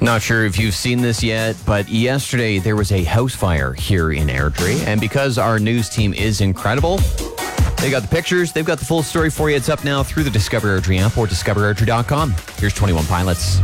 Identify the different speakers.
Speaker 1: Not sure if you've seen this yet, but yesterday there was a house fire here in Airdrie. And because our news team is incredible, they got the pictures, they've got the full story for you. It's up now through the Discover Airdrie app or discoverairdrie.com. Here's 21 Pilots.